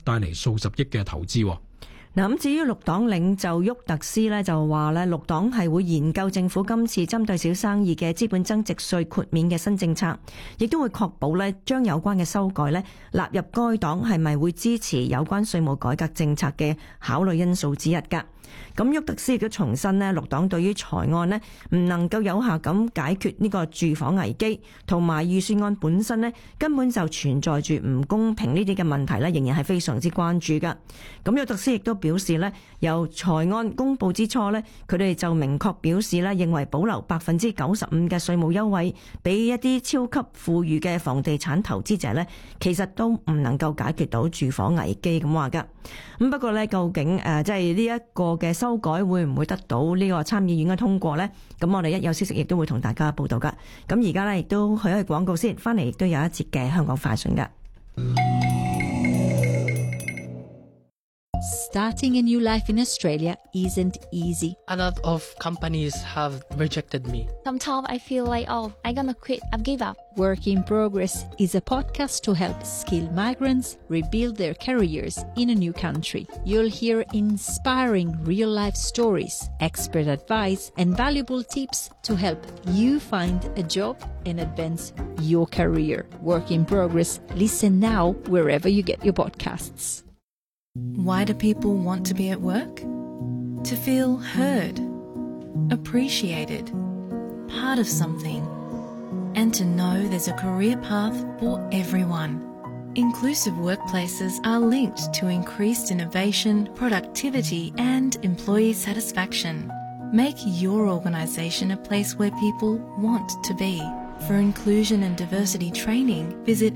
帶嚟數十億嘅投資。 嗱，咁至於綠黨領袖沃特斯呢，就話咧，綠黨係會研究政府今次針對小生意嘅資本增值稅豁免嘅新政策，亦都會確保咧將有關嘅修改咧納入該黨係咪會支持有關稅務改革政策嘅考慮因素之一㗎。咁沃特斯亦都重申咧，綠黨對於財案咧唔能夠有效咁解決呢個住房危機，同埋預算案本身咧根本就存在住唔公平呢啲嘅問題咧，仍然係非常之關注㗎。咁沃特斯亦都表示咧，由財案公佈之初咧，佢哋就明確表示咧，認為保留95%嘅稅務優惠俾一啲超級富裕嘅房地產投資者咧，其實都唔能夠解決到住房危機咁話㗎。咁不過咧，究竟即係呢一個嘅修改會唔會得到呢個參議院嘅通過呢？咁我哋一有消息亦都會同大家報道㗎。咁而家咧亦都去一去廣告先，翻嚟亦都有一節嘅香港快訊㗎。 Starting a new life in Australia isn't easy. A lot of companies have rejected me. Sometimes I feel like, I'm gonna quit, I've give up. Work in Progress is a podcast to help skilled migrants rebuild their careers in a new country. You'll hear inspiring real-life stories, expert advice, and valuable tips to help you find a job and advance your career. Work in Progress. Listen now wherever you get your podcasts. Why do people want to be at work? To feel heard, appreciated, part of something, and to know there's a career path for everyone. Inclusive workplaces are linked to increased innovation, productivity, and employee satisfaction. Make your organisation a place where people want to be. For inclusion and diversity training, visit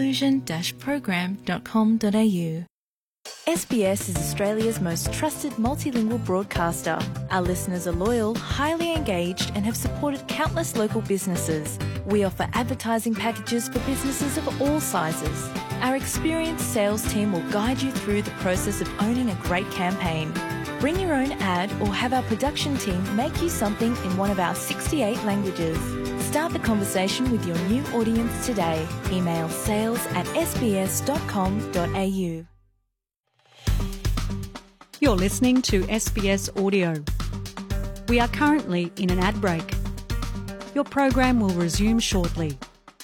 inclusion-program.com.au. SBS is Australia's most trusted multilingual broadcaster. Our listeners are loyal, highly engaged, and have supported countless local businesses. We offer advertising packages for businesses of all sizes. Our experienced sales team will guide you through the process of owning a great campaign. Bring your own ad or have our production team make you something in one of our 68 languages. Start the conversation with your new audience today. Email sales@sbs.com.au. You're listening to SBS Audio. We are currently in an ad break. Your program will resume shortly.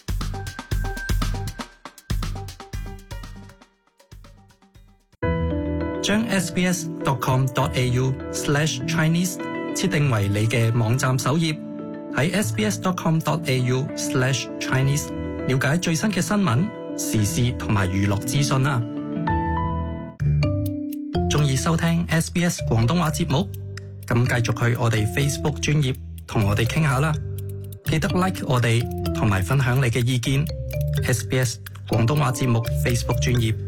將 sbs.com.au/Chinese 設定為你嘅網站首頁，喺 sbs.com.au/Chinese 了解最新嘅新聞、時事同埋娛樂資訊啦。鍾意收聽 SBS 廣東話節目，咁繼續去我哋 Facebook 專頁同我哋傾下啦。記得 like 我哋同埋分享你嘅意見。SBS 廣東話節目 Facebook 專頁。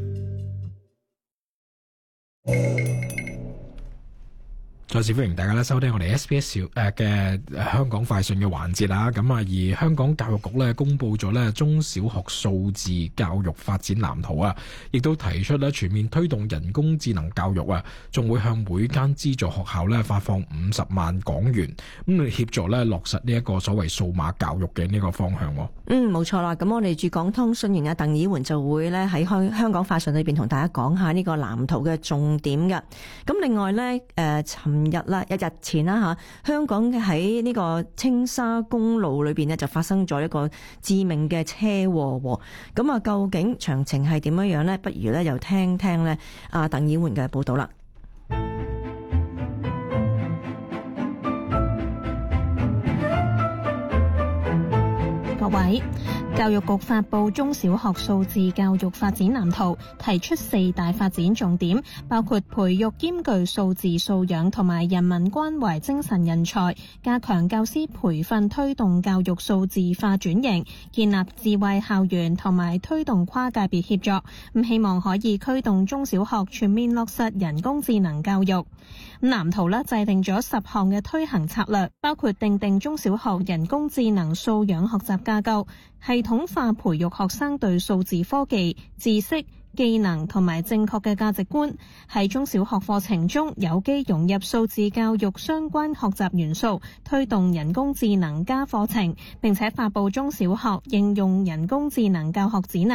再次歡迎大家咧收聽我哋 SBS 嘅香港快訊嘅環節啦。咁而香港教育局咧公布咗咧中小學數字教育發展藍圖啊，亦都提出咧全面推動人工智能教育啊，仲會向每間資助學校咧發放50萬港元，咁嚟協助咧落實呢一個所謂數碼教育嘅呢個方向。 冇錯啦。咁我哋駐港通訊員鄧以媛就會咧喺香港快訊裏邊同大家講下呢個藍圖嘅重點嘅。咁另外咧尋日前啦香港喺呢個青沙公路裏邊呢就發生咗一個致命嘅車禍。咁究竟詳情係點樣呢？不如呢又聽聽呢鄧以媛嘅報道啦。 各位，教育局發布中小學數字教育發展藍圖，提出4大發展重點，包括培育兼具數字素養同埋人民關懷精神人才，加強教師培訓，推動教育數字化轉型，建立智慧校園同埋推動跨界別協作。希望可以驅動中小學全面落實人工智能教育。藍圖制定咗10項嘅推行策略，包括訂定中小學人工智能素養學習架構，系統化培育學生對數字科技、知識、技能同埋正確嘅價值觀，喺中小學課程中有機融入數字教育相關學習元素，推動人工智能加課程，並且發布中小學應用人工智能教學指南，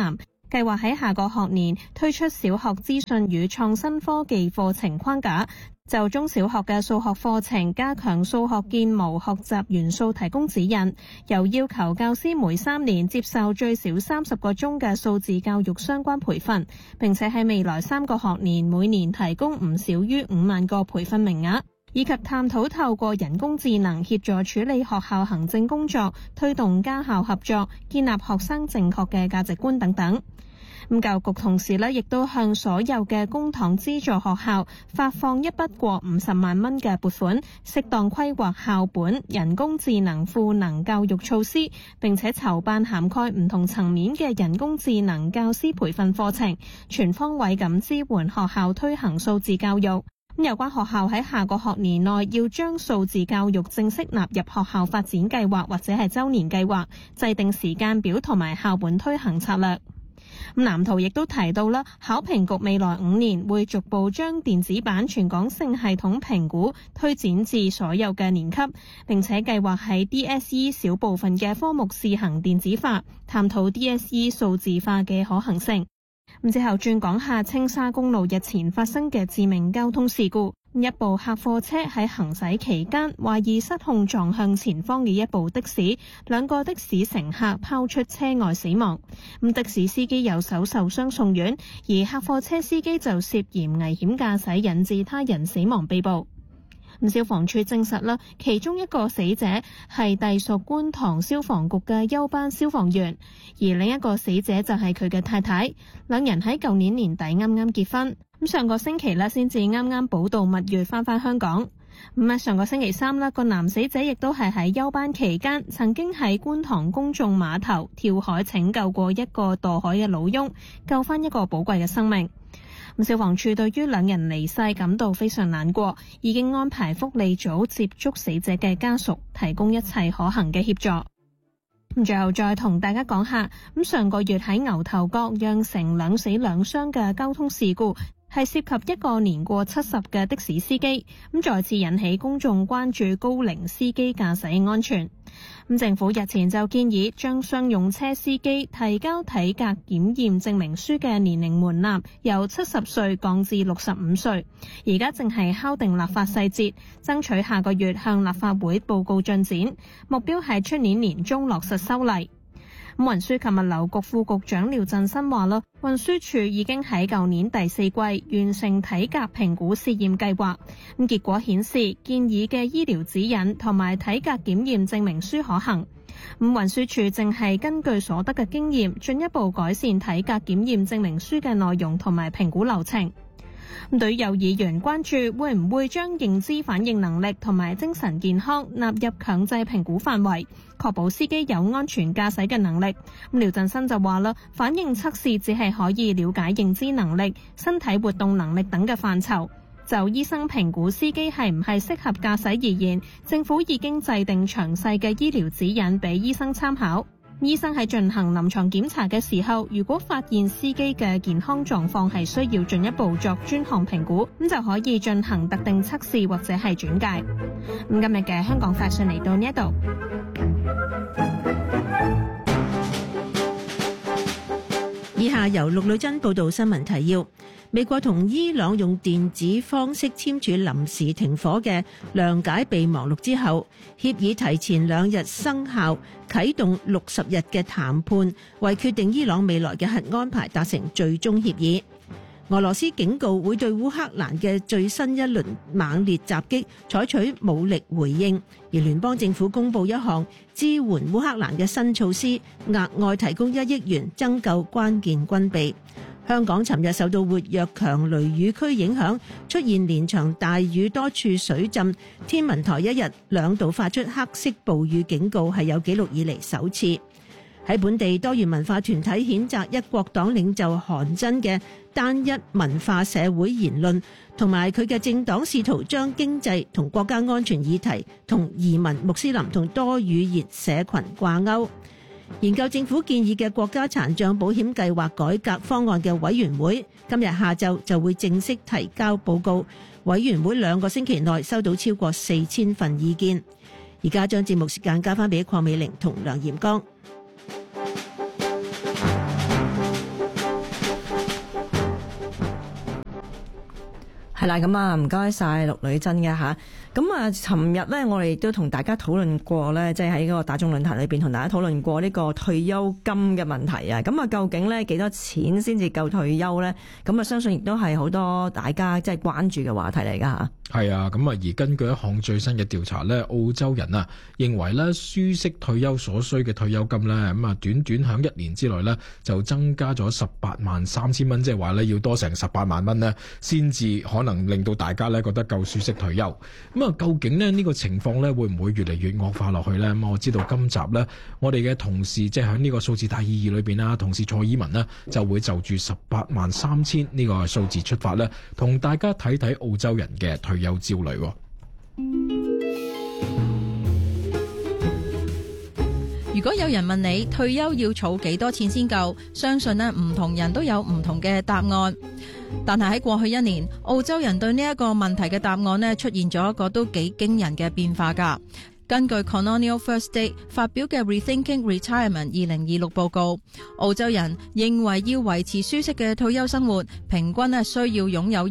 計劃喺下個學年推出小學資訊與創新科技課程框架，就中小學嘅數學課程加強數學建模學習元素提供指引，又要求教師每3年接受最少30個鐘嘅數字教育相關培訓，並且喺未來3個學年每年提供唔少於5萬個培訓名額，以及探討透過人工智能協助處理學校行政工作，推動家校合作，建立學生正確嘅價值觀等等。咁教育局同時亦都向所有嘅公帑資助學校發放一筆過50萬蚊嘅撥款，適當規劃校本人工智能賦能教育措施，並且籌辦涵蓋唔同層面嘅人工智能教師培訓課程，全方位咁支援學校推行數字教育。有關學校喺下個學年內要將數字教育正式納入學校發展計劃或者係週年計劃，制定時間表同埋校本推行策略。藍圖亦都提到啦，考評局未來5年會逐步將電子版全港性系統評估推展至所有嘅年級，並且計劃喺 DSE 小部分嘅科目試行電子化，探討 DSE 數字化嘅可行性。之後轉講下青沙公路日前發生嘅致命交通事故，一部客貨車喺行駛期間懷疑失控撞向前方嘅一部的士，2個的士乘客拋出車外死亡。的士司機有手受傷送院，而客貨車司機就涉嫌危險駕駛引致他人死亡被捕。消防處證實啦，其中一個死者係隸屬觀塘消防局嘅休班消防員，而另一個死者就係佢嘅太太，兩人喺舊年年底啱啱結婚，上個星期先至啱啱寶度蜜月翻香港。上個星期3個男死者亦都係喺休班期間曾經喺觀塘公眾碼頭跳海拯救過一個墮海嘅老翁，救翻一個寶貴嘅生命。消防處對於兩人離世感到非常難過，已經安排福利組接觸死者嘅家屬，提供一切可行嘅協助。最後再同大家講下，上個月喺牛頭角釀成2死2傷嘅交通事故，係涉及一個年過70嘅的士司機，再次引起公眾關注高齡司機駕駛安全。政府日前就建議將商用車司機提交體格檢驗證明書嘅年齡門檻由70歲降至65歲，而家正係敲定立法細節，爭取下個月向立法會報告進展，目標係出年年中落實修例。運輸及物流局副局長廖振新話啦，運輸署已經喺舊年第4季完成體格評估試驗計劃，結果顯示建議嘅醫療指引同埋體格檢驗證明書可行。運輸署正係根據所得嘅經驗，進一步改善體格檢驗證明書嘅內容同埋評估流程。對於有議員關注會唔會將認知反應能力同埋精神健康納入強制評估範圍，確保司機有安全駕駛嘅能力，廖振新就話啦，反應測試只係可以了解認知能力、身體活動能力等嘅範疇。就醫生評估司機係唔係適合駕駛而言，政府已經制定詳細嘅醫療指引俾醫生參考。醫生喺進行臨床檢查嘅時候，如果發現司機嘅健康狀況係需要進一步作專項評估，就可以進行特定測試或者係轉介。今日嘅香港快訊嚟到呢一度。 以下由陸女珍報道新聞提要。美國同伊朗用電子方式簽署臨時停火嘅諒解備忘錄之後，協議提前2日生效，啟動60日嘅談判，為決定伊朗未來嘅核安排達成最終協議。俄羅斯警告會對烏克蘭嘅最新一輪猛烈襲擊採取武力回應，而聯邦政府公布一項支援烏克蘭嘅新措施，額外提供1億元增購關鍵軍備。香港尋日受到活躍強雷雨區影響，出現連場大雨，多處水浸。天文台一日2度發出黑色暴雨警告，係有紀錄以嚟首次。喺本地，多元文化團體譴責一國黨領袖韓真嘅單一文化社會言論，同埋佢嘅政黨試圖將經濟同國家安全議題同移民、穆斯林同多語言社群掛鈎。研究政府建議嘅國家殘障保險計劃改革方案嘅委員會今日下晝就會正式提交報告，委員會2個星期內收到超過4000份意見。而家將節目時間交翻俾鄺美玲同梁炎剛。 係啦，咁啊，唔該晒陸女真嘅吓。咁啊，尋日呢，我哋亦都同大家討論過呢，即係喺嗰個大眾論壇裏邊同大家討論過呢個退休金嘅問題啊。咁啊，究竟呢幾多錢先至夠退休呢？咁啊，相信亦都係好多大家即係關注嘅話題嚟噶吓。 係啊，咁啊，而根據一項最新嘅調查呢，澳洲人啊認為呢舒適退休所需嘅退休金呢，咁啊短短響1年之內呢，就增加咗183000蚊，即係話呢要多成18萬蚊呢，先至可能令到大家呢覺得夠舒適退休。咁啊，究竟呢個情況呢會唔會越嚟越惡化落去呢？咁我知道今集呢，我哋嘅同事即係喺呢個數字大意義裏邊啦，同事蔡依文呢就會就住183000呢個數字出發呢，同大家睇睇澳洲人嘅退休焦慮。 如果有人問你退休要儲幾多錢先夠，相信呢唔同人都有唔同嘅答案。但係喺過去1年，澳洲人對呢一個問題嘅答案呢出現咗一個都幾驚人嘅變化㗎。根據 Colonial First State 發表嘅 Rethinking Retirement 2026報告，澳洲人認為要維持舒適嘅退休生活，平均呢需要擁有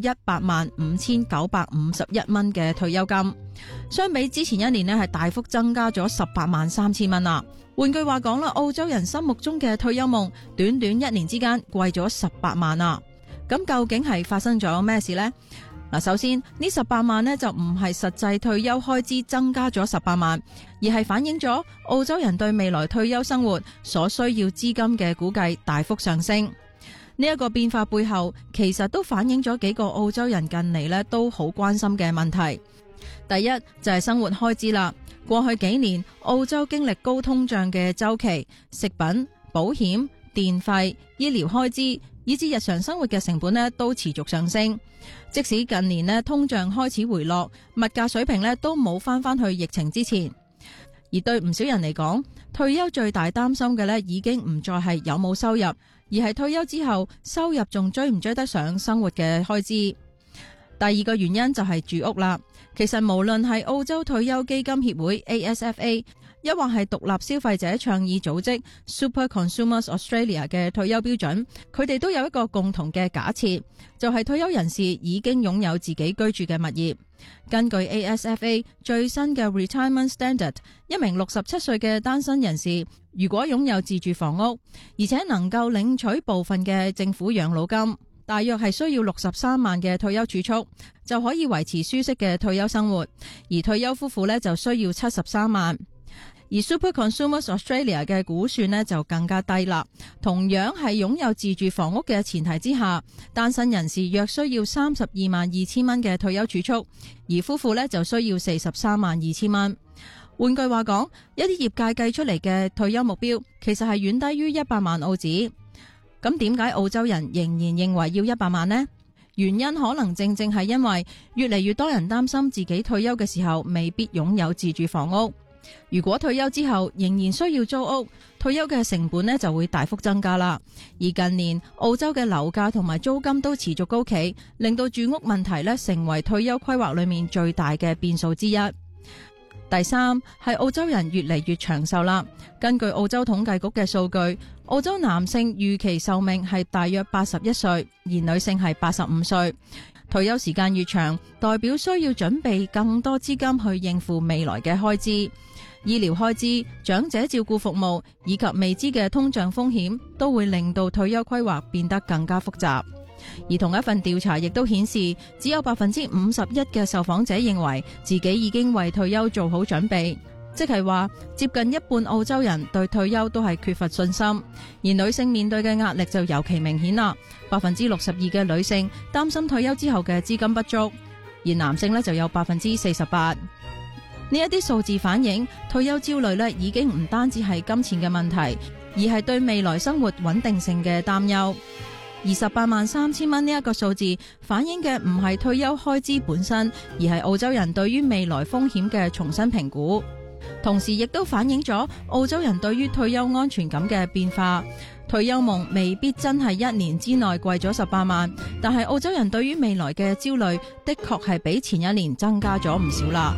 1,85951蚊嘅退休金。相比之前1年呢係大幅增加咗183000蚊啦。換句話講啦，澳洲人心目中嘅退休夢，短短1年之間貴咗18萬啊！咁究竟係發生咗咩事呢？嗱，首先呢18萬呢就唔係實際退休開支增加咗18萬，而係反映咗澳洲人對未來退休生活所需要資金嘅估計大幅上升。呢一個變化背後，其實都反映咗幾個澳洲人近嚟呢都好關心嘅問題。第一就係生活開支啦。過去幾年，澳洲經歷高通脹嘅週期，食品、保險、電費、醫療開支，以至日常生活嘅成本呢都持續上升。即使近年呢通脹開始回落，物價水平呢都冇翻去疫情之前。而對唔少人嚟講，退休最大擔心嘅呢已經唔再係有冇收入，而係退休之後收入仲追唔追得上生活嘅開支。第二個原因就係住屋啦。其實無論係澳洲退休基金協會 ASFA， 抑或係獨立消費者倡議組織 Super Consumers Australia 嘅退休標準，佢哋都有一個共同嘅假設，就係退休人士已經擁有自己居住嘅物業。根據 ASFA 最新嘅 Retirement Standard， 一名67歲嘅單身人士，如果擁有自住房屋，而且能夠領取部分嘅政府養老金，大約係需要63萬嘅退休儲蓄，就可以維持舒適嘅退休生活。而退休夫婦呢，就需要73萬。而 Super Consumers Australia 嘅估算呢，就更加低啦。同樣係擁有自住房屋嘅前提之下，單身人士約需要322000蚊嘅退休儲蓄，而夫婦呢，就需要432000蚊。換句話講，一啲業界計出嚟嘅退休目標，其實係遠低於100萬澳紙。咁點解澳洲人仍然認為要100萬呢？原因可能正正係因為越嚟越多人擔心自己退休嘅時候未必擁有自住房屋。如果退休之後仍然需要租屋，退休嘅成本呢就會大幅增加啦。而近年澳洲嘅樓價同埋租金都持續高企，令到住屋問題呢成為退休規劃裏面最大嘅變數之一。第三係澳洲人越嚟越長壽啦。根據澳洲統計局嘅數據，澳洲男性預期壽命係大約81歲，而女性係85歲。退休時間越長，代表需要準備更多資金去應付未來嘅開支。醫療開支、長者照顧服務以及未知嘅通脹風險，都會令到退休規劃變得更加複雜。而同一份調查亦都顯示，只有51%嘅受訪者認為自己已經為退休做好準備，即係話接近一半澳洲人對退休都係缺乏信心。而女性面對嘅壓力就尤其明顯啦，62%嘅女性擔心退休之後嘅資金不足，而男性呢就有48%。呢一啲數字反映退休焦慮呢已經唔單止係金錢嘅問題，而係對未來生活穩定性嘅擔憂。283000蚊呢一個數字反映嘅唔係退休開支本身，而係澳洲人對於未來風險嘅重新評估，同時亦都反映咗澳洲人對於退休安全感嘅變化。退休夢未必真係1年之內貴咗18萬，但係澳洲人對於未來嘅焦慮的確係比前1年增加咗唔少啦。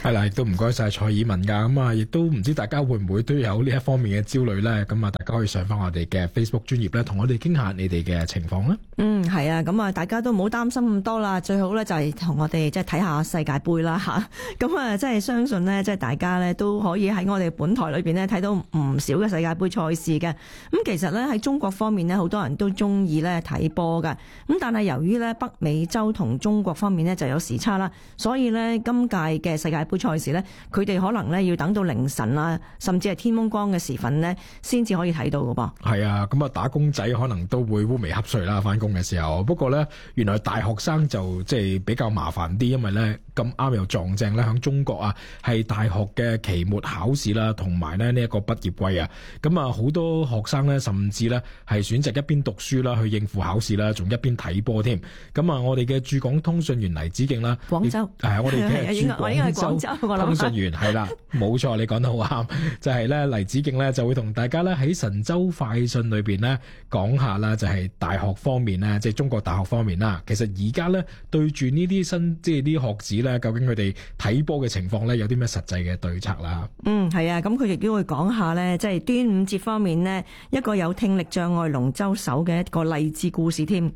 係啦，亦都唔該晒蔡以文噶，咁啊，亦都唔知大家會唔會都有呢一方面嘅焦慮咧？咁啊，大家可以上翻我哋嘅 Facebook 專頁咧，同我哋傾下你哋嘅情況啦。 係啊，咁啊，大家都唔好擔心咁多啦，最好咧就係同我哋即係睇下世界盃啦吓。咁啊，即係相信咧，即係大家咧都可以喺我哋本台裏邊咧睇到唔少嘅世界盃賽事嘅。咁其實咧喺中國方面咧，好多人都中意咧睇波噶。咁但係由於咧北美洲同中國方面咧就有時差啦，所以咧今屆嘅世界盃賽事咧，佢哋可能咧要等到凌晨啊，甚至係天蒙光嘅時分咧，先至可以睇到噶噃。 係啊，咁啊打工仔可能都會烏眉瞌睡啦，翻工嘅時候。不過咧，原來大學生就即係比較麻煩啲，因為咧咁啱又撞正咧響中國啊，係大學嘅期末考試啦，同埋咧呢一個畢業季啊。咁啊好多學生咧，甚至咧係選擇一邊讀書啦，去應付考試啦，仲一邊睇波添。咁啊，我哋嘅駐港通訊員黎子敬啦， 廣州係我哋嘅駐廣州通訊員係啦，冇錯，你講得好啱，就係咧黎子敬咧就會同大家咧喺神州快訊裏邊咧講下啦，就係大學方面咧，即係中國大學方面啦。其實而家咧對住呢啲新即係啲學子咧，究竟佢哋睇波嘅情況咧有啲咩實際嘅對策啦？ 係啊，咁佢亦都會講下咧，即係端午節方面呢，一個有聽力障礙龍舟手嘅一個勵志故事添。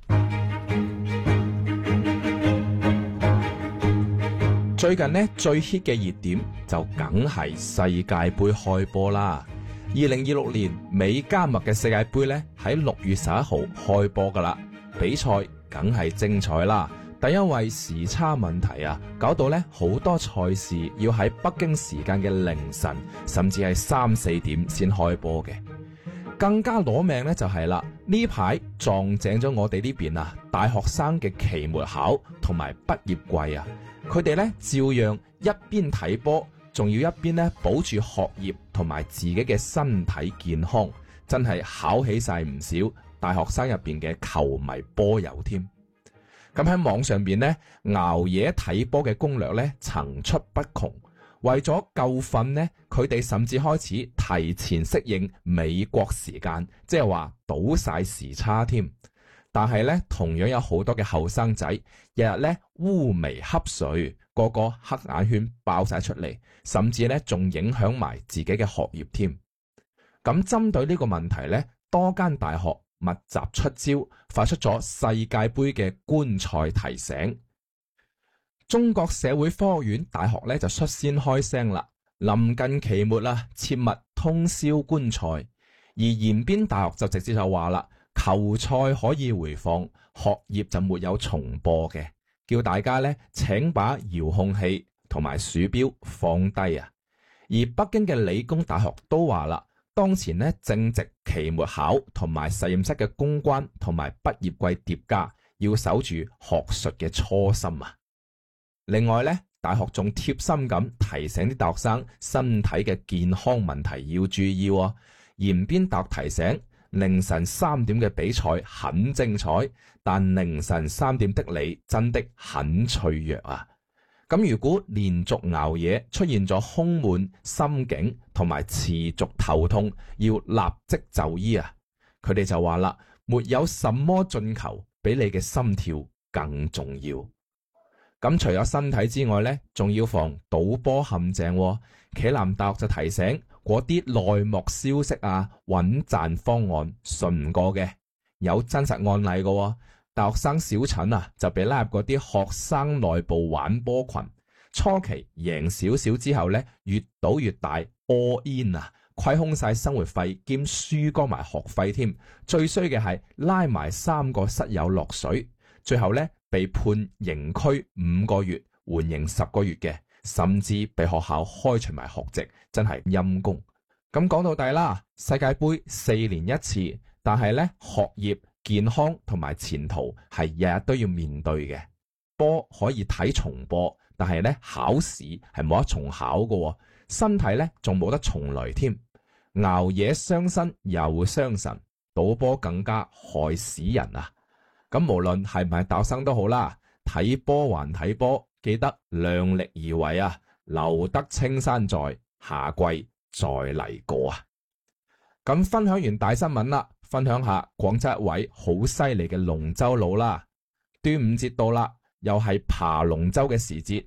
最近呢，最 hit 嘅熱點就梗係世界盃開波啦。2026年美加墨嘅世界盃呢，喺6月11號開波噶啦，比賽梗係精彩啦。但因為時差問題啊，搞到呢好多賽事要喺北京時間嘅凌晨，甚至係3、4點先開波嘅。更加攞命呢就係啦，呢排撞正咗我哋呢邊啊，大學生嘅期末考同埋畢業季啊，佢哋呢照樣一邊睇波，仲要一邊呢保住學業同埋自己嘅身體健康，真係考起晒唔少大學生入邊嘅球迷波友添。咁喺網上邊呢，熬夜睇波嘅攻略呢層出不窮。為咗夠瞓呢，佢哋甚至開始提前適應美國時間，即係話倒晒時差添。但係呢，同樣有好多嘅後生仔，日日呢烏眉瞌睡，個個黑眼圈爆晒出嚟，甚至呢仲影響埋自己嘅學業添。咁針對呢個問題呢，多間大學密集出招，發出咗世界盃嘅觀賽提醒。中國社會科學院大學咧就率先開聲啦，臨近期末啦，切勿通宵觀賽。而延邊大學就直接就話啦，球賽可以回放，學業就沒有重播嘅，叫大家咧請把遙控器同埋鼠標放低啊。而北京嘅理工大學都話啦，當前呢正值期末考同埋實驗室嘅攻關同埋畢業季疊加，要守住學術嘅初心啊。另外咧，大學仲貼心咁提醒啲大學生身體嘅健康問題要注意喎。延邊大學提醒，凌晨3點嘅比賽很精彩，但凌晨3點的你真的很脆弱啊。咁如果連續熬夜出現咗胸悶、心境同埋持續頭痛，要立即就醫啊。佢哋就話啦，沒有什麼進球比你嘅心跳更重要。咁除咗身體之外呢，仲要防賭波陷阱喎。暨南大學就提醒，嗰啲內幕消息啊、穩賺方案信唔過嘅，有真實案例嘅喎。大學生小陳啊，就被拉入嗰啲學生內部玩波群，初期贏少少之後呢，越賭越大 ，all in 啊，虧空晒生活費兼輸光埋學費添。最衰嘅係拉埋3個室友落水，最後呢，被判刑拘5個月，緩刑10個月嘅，甚至被學校開除埋學籍，真係陰公。咁講到底啦，世界盃4年一次，但係咧學業、健康同埋前途係日日都要面對嘅。波可以睇重播，但係咧考試係冇得重考嘅，身體咧仲冇得重來添。熬夜傷身又傷神，賭波更加害死人啊！咁無論係唔係大學生都好啦，睇波還睇波，記得量力而為啊！留得青山在，下季再嚟過啊！咁分享完大新聞啦，分享下廣州一位好犀利嘅龍舟佬啦。端午節到啦，又係爬龍舟嘅時節，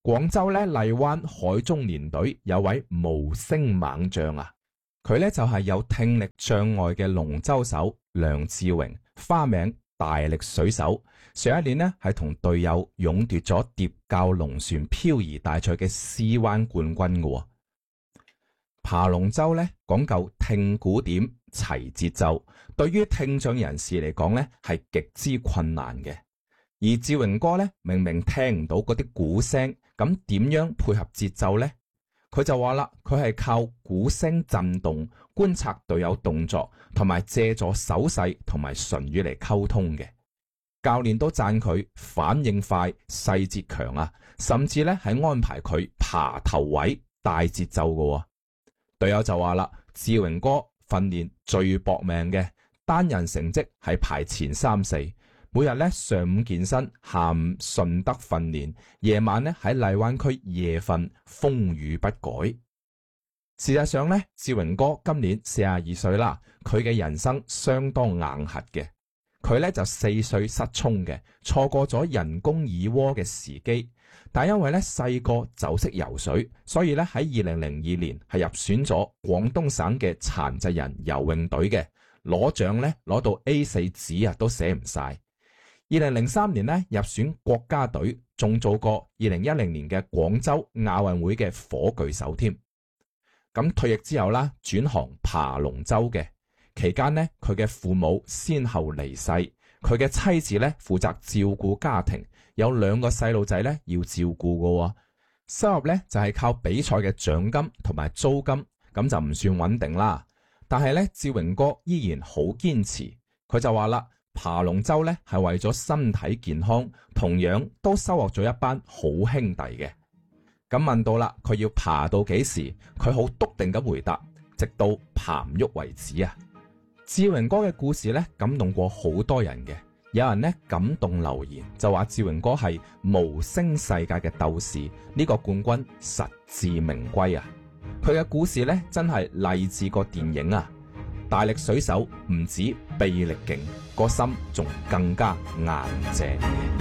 廣州咧荔灣海中連隊有位無聲猛將啊，佢咧就係有聽力障礙嘅龍舟手梁志榮，花名大力水手。上一年呢係同隊友勇奪咗疊滘龍船漂移大賽嘅 C 灣冠軍嘅。爬龍舟咧講究聽鼓點、齊節奏，對於聽障人士嚟講咧係極之困難嘅。而志榮哥咧明明聽唔到嗰啲鼓聲，咁點樣配合節奏呢？佢就話啦，佢係靠鼓聲震動、觀察隊友動作，同埋借助手勢同埋唇語嚟溝通嘅。教練都讚佢反應快、細節強啊，甚至咧係安排佢爬頭位、大節奏嘅。隊友就話啦，志榮哥訓練最搏命嘅，單人成績係排前3、4。每日咧上午健身，下午順德訓練，夜晚咧喺荔灣區夜訓，風雨不改。事實上咧，志榮哥今年42歲啦，佢嘅人生相當硬核嘅。佢咧就4歲失聰嘅，錯過咗人工耳蝸嘅時機。但因為咧細個就識游水，所以咧喺2002年係入選咗廣東省嘅殘疾人游泳隊嘅，攞獎咧攞到 A4 紙啊都寫唔晒。2003年咧入選國家隊，仲做過2010年嘅廣州亞運會嘅火炬手添。咁退役之後啦，轉行爬龍舟嘅期間呢，佢嘅父母先後離世，佢嘅妻子咧負責照顧家庭，有2個細路仔咧要照顧嘅，收入咧就係靠比賽嘅獎金同埋租金，咁就唔算穩定啦。但係咧，志榮哥依然好堅持，佢就話啦，爬龍舟咧係為咗身體健康，同樣都收穫咗一班好兄弟嘅。咁問到啦，佢要爬到幾時？佢好篤定咁回答，直到爬唔喐為止啊！志榮哥嘅故事咧感動過好多人嘅，有人咧感動留言就話志榮哥係無聲世界嘅鬥士，呢個冠軍實至名歸啊！佢嘅故事咧真係勵志過電影啊！大力水手唔止臂力勁，個心仲更加硬淨。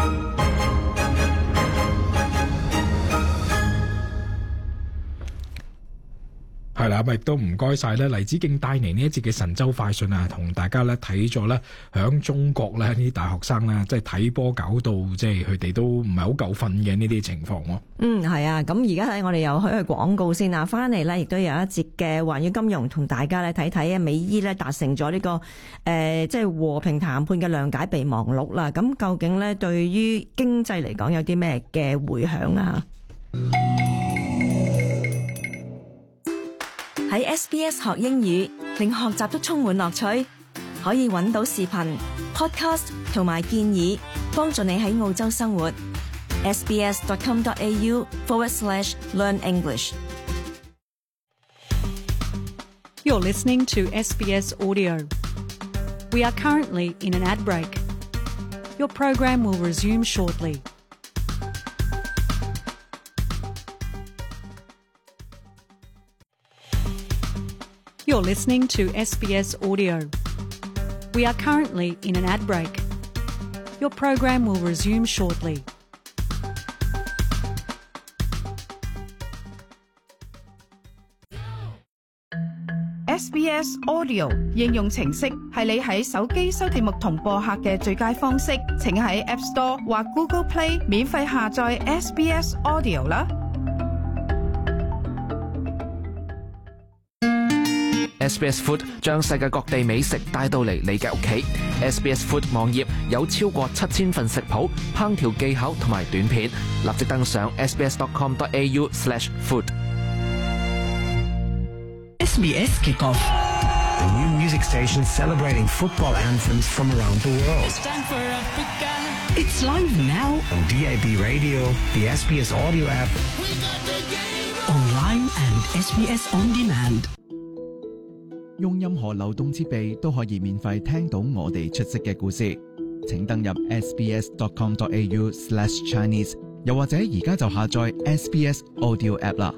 係啦，咁亦都唔該晒咧，黎子敬帶嚟呢一節嘅神州快訊啊，同大家咧睇咗咧響中國咧呢啲大學生咧，即係睇波搞到即係佢哋都唔係好夠瞓嘅呢啲情況。 係啊，咁而家咧我哋又去廣告先啊，翻嚟咧亦都有一節嘅環宇金融同大家咧睇睇啊，美伊咧達成咗呢個即係和平談判嘅諒解備忘錄啦。咁究竟咧對於經濟嚟講有啲咩嘅回響啊？ 喺 SBS 學英語，令學習都充滿樂趣。可以揾到視頻、podcast 同埋建議，幫助你喺澳洲生活。sbs.com.au/learn English。 You're listening to SBS Audio. We are currently in an ad break. Your program will resume shortly. You're listening to SBS Audio. We are currently in an ad break. Your program will resume shortly. SBS Audio 應用程式係你喺手機收節目同播客嘅最佳方式，請喺 App Store 或 Google Play 免費下載 SBS Audio 啦。 SBS Food 將世界各地美食帶到嚟你嘅屋企。SBS Food 網頁有超過7000份食譜、烹調技巧同埋短片，立即登上 sbs.com.au/food。 SBS Kick Off, a new music station celebrating football anthems from around the world. It's time for Africa. It's live now on DAB Radio, the SBS Audio app, online and SBS On Demand. 用任何流動設備都可以免費聽到我哋出色嘅故事，請登入 sbs.com.au/Chinese， 又或者而家就下載 SBS Audio App 啦。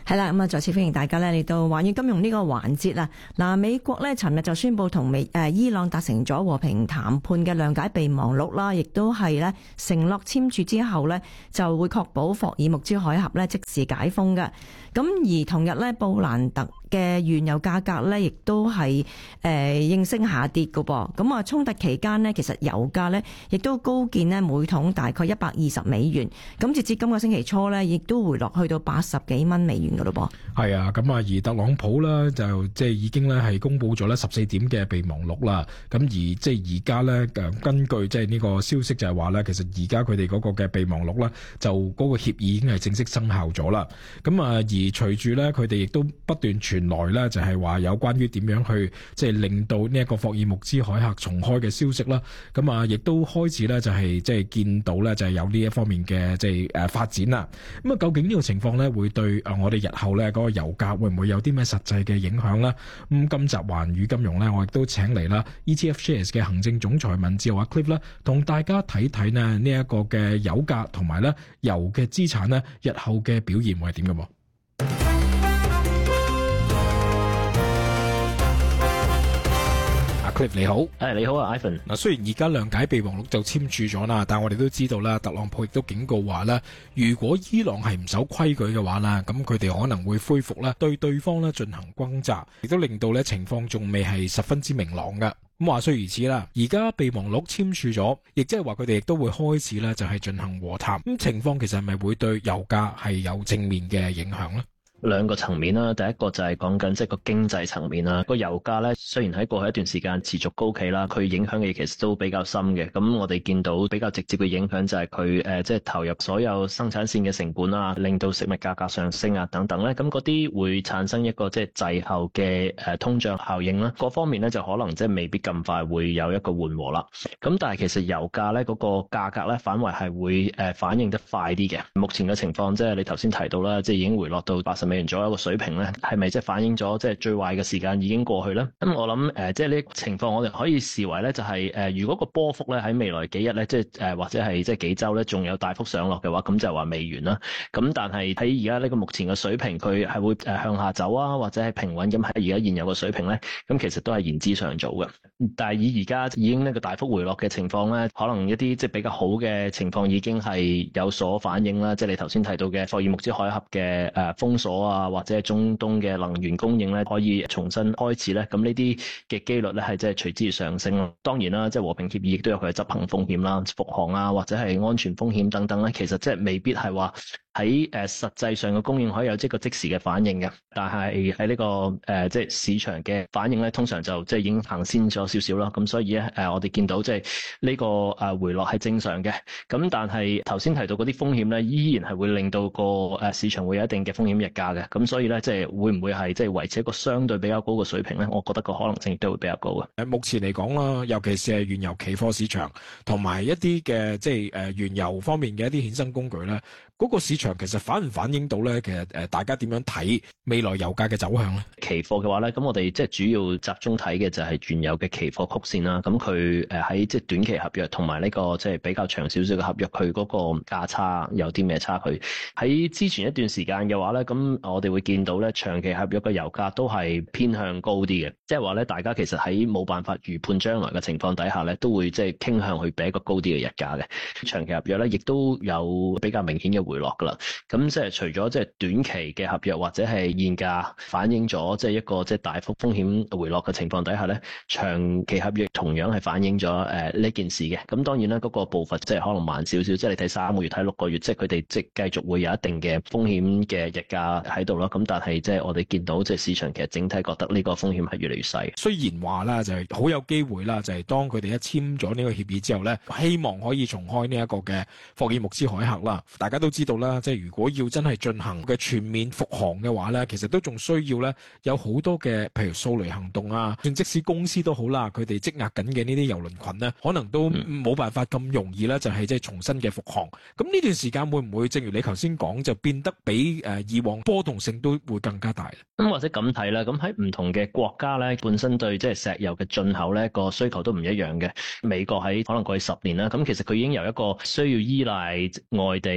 係啦，咁啊，再次歡迎大家咧嚟到環宇金融呢個環節啦。嗱，美國咧尋日就宣布同伊朗達成咗和平談判嘅諒解備忘錄啦，亦都係咧承諾簽署之後咧就會確保霍爾木茲海峽咧即時解封嘅。咁而同日咧布蘭特嘅原油價格咧亦都係應聲下跌嘅噃。咁啊，衝突期間呢，其實油價咧亦都高見呢每桶大概$120。咁截至今個星期初咧，亦都回落去到80幾蚊美元嘅咯噃。 係啊，咁啊，而特朗普咧就即係已經咧係公佈咗咧14點嘅備忘錄啦。咁而即係而家咧根據即係呢個消息就係話咧，其實而家佢哋嗰個嘅備忘錄咧就嗰個協議已經係正式生效咗啦。咁啊，而隨住咧佢哋亦都不斷傳來咧就係話有關於點樣去即係令到呢一個霍爾木茲海峽重開嘅消息啦。咁啊，亦都開始咧就係即係見到咧就係有呢一方面嘅即係發展啦。咁啊，究竟呢個情況咧會對我哋日後咧嗰個油價會唔會有啲咩實際嘅影響咧？咁今集環宇金融咧，我亦都請嚟啦 ETF Shares 嘅行政總裁文志豪阿 Cliff 咧，同大家睇睇呢一個嘅油價同埋咧油嘅資產咧日後嘅表現會係點嘅喎？Cliff 你好， 你好啊 ，Ivan。 嗱，雖然而家諒解備忘錄就簽署咗啦，但係我哋都知道啦，特朗普亦都警告話咧，如果伊朗係唔守規矩嘅話啦，咁佢哋可能會恢復咧對對方咧進行轟炸，亦都令到咧情況仲未係十分之明朗噶。咁話雖如此啦，而家備忘錄簽署咗，亦即係話佢哋亦都會開始咧就係進行和談。咁情況其實係咪會對油價係有正面嘅影響咧？ 兩個層面啦，第一個就係講緊即係個經濟層面啦。個油價咧雖然喺過去一段時間持續高企啦，佢影響嘅其實都比較深嘅。咁我哋見到比較直接嘅影響就係佢即係投入所有生產線嘅成本啊，令到食物價格上升啊等等咧。咁嗰啲會產生一個即係滯後嘅通脹效應啦。各方面咧就可能即係未必咁快會有一個緩和啦。咁但係其實油價咧嗰個價格咧反為係會反應得快啲嘅。目前嘅情況即係你頭先提到啦，即係已經回落到$80左右嘅水平咧，係咪即係反映咗即係最壞嘅時間已經過去咧？咁我諗即係呢個情況，我哋可以視為咧就係如果個波幅咧喺未來幾日咧，即係或者係即係幾週咧，仲有大幅上落嘅話，咁就話未完啦。咁但係喺而家呢個目前嘅水平，佢係會向下走啊，或者係平穩咁喺而家現有嘅水平咧，咁其實都係言之尚早嘅。但係以而家已經呢個大幅回落嘅情況咧，可能一啲即係比較好嘅情況已經係有所反映啦。即係你頭先提到嘅霍爾木茲海峽嘅封鎖啊，或者係中東嘅能源供應咧可以重新開始咧，咁呢啲嘅機率咧係即係隨之而上升咯。當然啦，即係和平協議亦都有佢嘅執行風險啦、復航啊或者係安全風險等等咧，其實即係未必係話喺實際上嘅供應可以有即個即時嘅反應嘅，但係喺呢個即係市場嘅反應咧，通常就即係已經行先咗少少啦。咁所以咧我哋見到即係呢個回落係正常嘅。咁但係頭先提到嗰啲風險咧，依然係會令到個市場會有一定嘅風險溢價嘅。咁所以咧，即係會唔會係即係維持一個相對比較高嘅水平咧？我覺得個可能性亦都會比較高嘅。 目前嚟講啦，尤其是係原油期貨市場同埋一啲嘅即係原油方面嘅一啲衍生工具咧。嗰個市場其實反唔反映到咧？其實大家點樣睇未來油價嘅走向咧？ 期貨嘅話咧，咁我哋即係主要集中睇嘅就係原油嘅期貨曲線啦。咁佢喺即係短期合約同埋呢個即係比較長少少嘅合約，佢嗰個價差有啲咩差距？喺之前一段時間嘅話咧，咁我哋會見到咧長期合約嘅油價都係偏向高啲嘅，即係話咧大家其實喺冇辦法預判將來嘅情況底下咧，都會即係傾向去俾一個高啲嘅日價嘅長期合約咧，亦都有比較明顯嘅回落噶啦，咁即係除咗即係短期嘅合約或者係現價反映咗即係一個即係大幅風險回落嘅情況底下咧，長期合約同樣係反映咗呢件事嘅。咁當然啦，嗰個步伐即係可能慢少少，即係你睇3個月、睇6個月，即係佢哋即係繼續會有一定嘅風險嘅日價喺度咯。咁但係即係我哋見到即係市場其實整體覺得呢個風險係越嚟越細。 雖然話啦，就係好有機會啦，就係當佢哋一簽咗呢個協議之後咧，希望可以重開呢一個嘅霍爾木茲海峽啦。大家都知道啦，即係如果要真係進行嘅全面復航嘅話咧，其實都仲需要咧有好多嘅，譬如掃雷行動啊，即使公司都好啦，佢哋積壓緊嘅呢啲油輪群咧，可能都冇辦法咁容易咧，就係即係重新嘅復航。咁呢段時間會唔會正如你頭先講，就變得比以往波動性都會更加大咧？ 咁或者咁睇啦，咁喺唔同嘅國家咧，本身對即係石油嘅進口咧個需求都唔一樣嘅。美國喺可能過去10年啦，咁其實佢已經由一個需要依賴外地去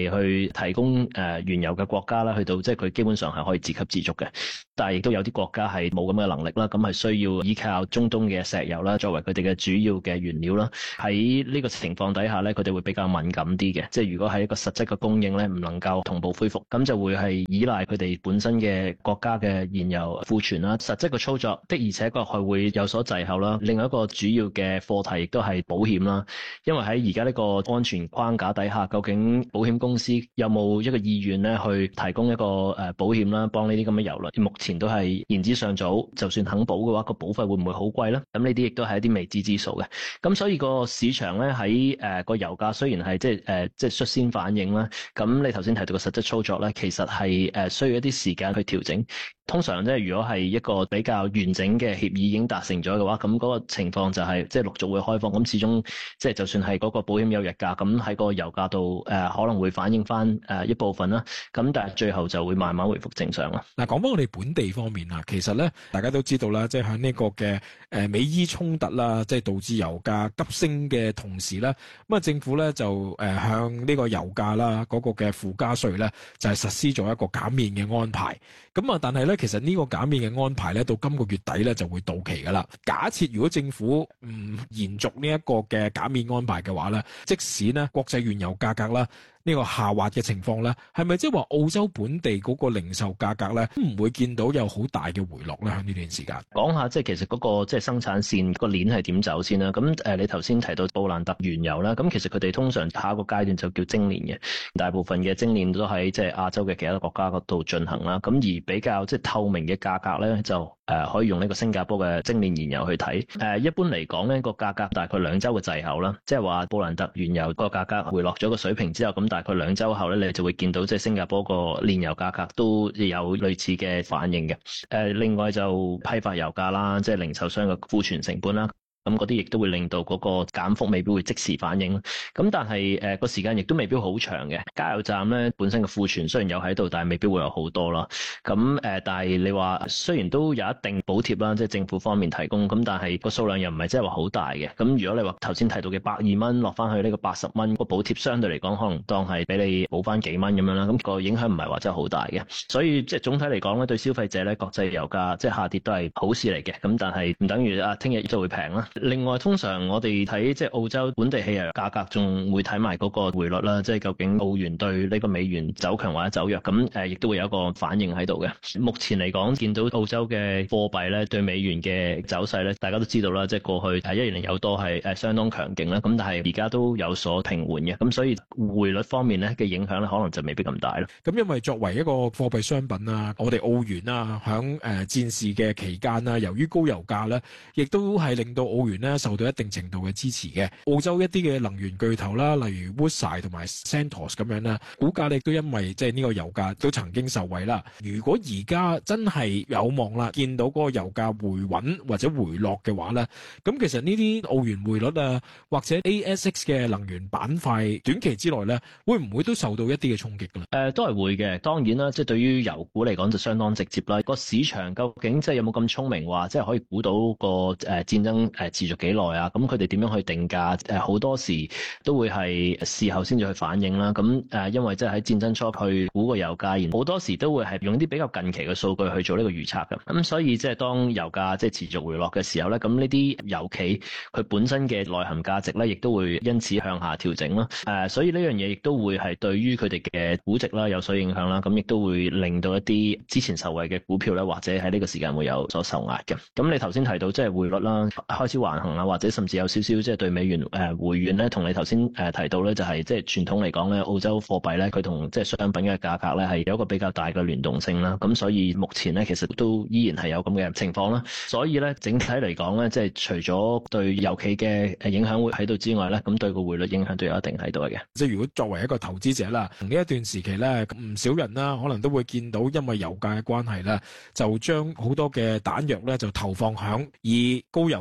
提供原油嘅國家啦，去到即係佢基本上係可以自給自足嘅。但係亦都有啲國家係冇咁嘅能力啦，咁係需要依靠中東嘅石油啦，作為佢哋嘅主要嘅原料啦。喺呢個情況底下咧，佢哋會比較敏感啲嘅，即係如果喺一個實質嘅供應咧唔能夠同步恢復，咁就會係依賴佢哋本身嘅國家嘅燃油庫存啦。實質嘅操作的而且確係會有所滯後啦。另外一個主要嘅課題亦都係保險啦，因為喺而家呢個安全框架底下，究竟保險公司有冇一個意願咧去提供一個保險啦，幫呢啲咁嘅油輪？目前都係言之尚早，就算肯保嘅話，個保費會唔會好貴咧？咁呢啲亦都係一啲未知之數嘅。咁所以個市場咧喺個油價雖然係即係率先反應啦，咁你頭先提到個實質操作咧，其實係需要一啲時間去調整。通常即係如果係一個比較完整嘅協議已經達成咗嘅話，咁嗰個情況就係即係陸續會開放。咁始終即係就算係嗰個保險有溢價，咁喺個油價度可能會反映翻一部分啦。咁但係最後就會慢慢回復正常啦。 嗱，講翻我哋本地方面啊，其實咧大家都知道啦，即係喺呢個嘅美伊衝突啦，即係導致油價急升嘅同時咧，咁啊政府咧就向呢個油價啦嗰個嘅附加稅咧就係實施咗一個減免嘅安排。咁啊，但係咧，其實呢個減免嘅安排咧，到今個月底咧就會到期噶啦。假設如果政府唔延續呢一個嘅減免安排嘅話咧，即使呢國際原油價格啦呢個下滑嘅情況咧，係咪即係話澳洲本地嗰個零售價格咧唔會見到有好大嘅回落咧？喺呢段時間講下即係其實嗰個即係生產線個鏈係點走先啦。咁你頭先提到布蘭特原油啦，咁其實佢哋通常下一個階段就叫精煉嘅，大部分嘅精煉都喺即係亞洲嘅其他國家嗰度進行啦。咁而比較即係透明嘅價格咧，就可以用呢個新加坡嘅精煉燃油去睇。一般嚟講呢個價格大概2週嘅滯後啦，即係話布蘭特原油個價格回落咗個水平之後，咁大概2週後咧，你就會見到即係新加坡個煉油價格都有類似嘅反應嘅。另外就批發油價啦，即係零售商嘅庫存成本啦。咁嗰啲亦都會令到嗰個減幅未必會即時反應。咁但係個時間亦都未必好長嘅。加油站咧本身嘅庫存雖然有喺度，但係未必會有好多啦。咁但係你話雖然都有一定補貼啦，即係政府方面提供，咁但係個數量又唔係真係話好大嘅。咁如果你話頭先提到嘅120蚊落翻去呢個80蚊，個補貼相對嚟講可能當係俾你補翻幾蚊咁樣啦。咁個影響唔係話真係好大嘅。所以即係總體嚟講咧，對消費者咧國際油價即係下跌都係好事嚟嘅。咁但係唔等於聽日就會平啦。另外，通常我哋睇即係澳洲本地汽油價格，仲會睇埋嗰個匯率啦，即係究竟澳元對呢個美元走強或者走弱，咁亦都會有一個反應喺度嘅。目前嚟講，見到澳洲嘅貨幣咧對美元嘅走勢咧，大家都知道啦，即係過去1年有多係相當強勁啦，咁但係而家都有所平緩嘅，咁所以匯率方面咧嘅影響咧，可能就未必咁大咯。 咁因為作為一個貨幣商品啊，我哋澳元啊，響戰事嘅期間啊，由於高油價咧，亦都係令到澳元咧受到一定程度嘅支持嘅。澳洲一啲嘅能源巨頭啦，例如 Woodside 同埋 Santos 咁樣啦，股價亦都因為即係呢個油價都曾經受惠啦。如果而家真係有望啦，見到嗰個油價回穩或者回落嘅話咧，咁其實呢啲澳元匯率啊，或者 ASX 嘅能源板塊短期之內咧，會唔會都受到一啲嘅衝擊㗎咧？ 都係會嘅。當然啦，即係對於油股嚟講就相當直接啦。個市場究竟即係有冇咁聰明話，即係可以估到個戰爭持續幾耐啊？咁佢哋點樣去定價？好多時都會係事後先至去反映啦。咁因為即係喺戰爭初去估個油價，然好多時都會係用啲比較近期嘅數據去做呢個預測嘅。咁所以即係當油價即係持續回落嘅時候咧，咁呢啲油企佢本身嘅內涵價值咧，亦都會因此向下調整啦。所以呢樣嘢亦都會係對於佢哋嘅估值啦有所影響啦。咁亦都會令到一啲之前受惠嘅股票咧，或者喺呢個時間會有所受壓嘅。咁你頭先提到即係匯率啦，開始橫行啊，或者甚至有少少即係對美元回軟咧，同你頭先提到咧，就係即係傳統嚟講咧，澳洲貨幣咧佢同即係商品嘅價格咧係有一個比較大嘅聯動性啦。咁所以目前咧其實都依然係有咁嘅情況啦。所以咧整體嚟講咧，即係除咗對油企嘅影響會喺度之外咧，咁對個匯率影響都有一定喺度嘅。 即係如果作為一個投資者啦，呢一段時期咧，唔少人啦可能都會見到，因為油價嘅關係咧，就將好多嘅彈藥咧就投放響以高油價為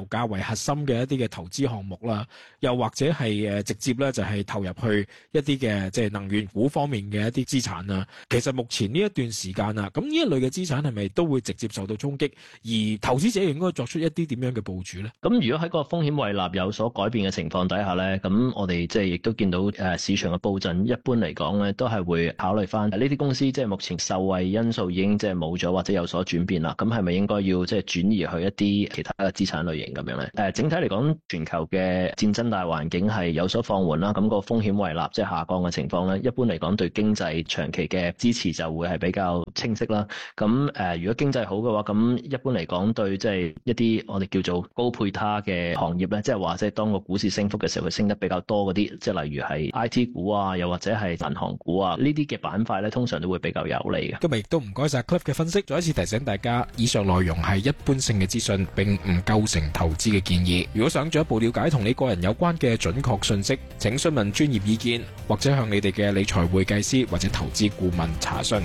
核心嘅一啲嘅投資項目啦，又或者係直接咧就係投入去一啲嘅即係能源股方面嘅一啲資產啊。其實目前呢一段時間啊，咁呢一類嘅資產係咪都會直接受到衝擊？而投資者應該作出一啲點樣嘅部署咧？ 咁如果喺個風險胃納有所改變嘅情況底下咧，咁我哋即係亦都見到市場嘅佈陣，一般嚟講咧都係會考慮翻呢啲公司，即係目前受惠因素已經即係冇咗或者有所轉變啦。咁係咪應該要即係轉移去一啲其他嘅資產類型咁樣咧？整體嚟講，全球嘅戰爭大環境係有所放緩啦，咁個風險胃納即係下降嘅情況咧，一般嚟講對經濟長期嘅支持就會係比較清晰啦。咁如果經濟好嘅話，咁一般嚟講對即係一啲我哋叫做高配他嘅行業咧，即係話即係當個股市升幅嘅時候，佢升得比較多嗰啲，即係例如係 IT 股啊，又或者係銀行股啊，呢啲嘅板塊咧，通常都會比較有利嘅。 今日亦都唔該晒 Cliff 嘅分析，再一次提醒大家，以上內容係一般性嘅資訊，並唔構成投資嘅建議。如果想進一步了解同你個人有關嘅準確信息，請詢問專業意見，或者向你哋嘅理財會計師或者投資顧問查詢。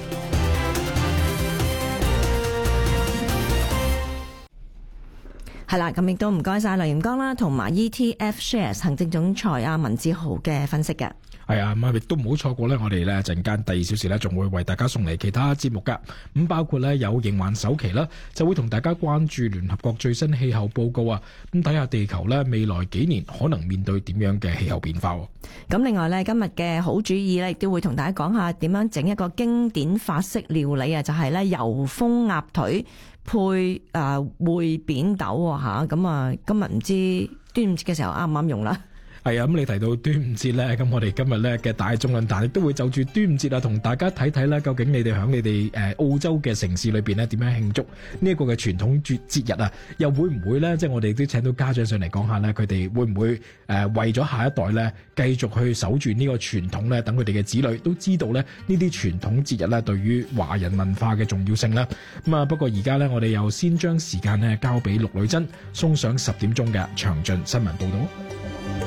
係啦，咁亦都唔該晒梁炎剛啦，同埋 ETF Shares 行政總裁阿文志豪嘅分析嘅。 係啊，咁亦都唔好錯過咧，我哋咧陣間第2小時咧，仲會為大家送嚟其他節目噶。咁包括咧有迎環首期啦，就會同大家關注聯合國最新氣候報告啊，咁睇下地球咧未來幾年可能面對點樣嘅氣候變化。 咁另外咧，今日嘅好主意咧，亦都會同大家講下點樣整一個經典法式料理啊，就係咧油封鴨腿配燴扁豆吓。咁啊，今日唔知端午節嘅時候啱唔啱用啦？ 係啊，咁你提到端午節咧，咁我哋今日咧嘅大眾論壇亦都會就住端午節啊，同大家睇睇咧，究竟你哋喺你哋澳洲嘅城市裏邊咧點樣慶祝呢一個嘅傳統節日啊？又會唔會咧，即係我哋都請到家長上嚟講下咧，佢哋會唔會為咗下一代咧繼續去守住呢個傳統咧，等佢哋嘅子女都知道咧呢啲傳統節日咧對於華人文化嘅重要性啦。咁啊，不過而家咧我哋又先將時間咧交俾陸女珍，送上10點鐘嘅詳盡新聞報道。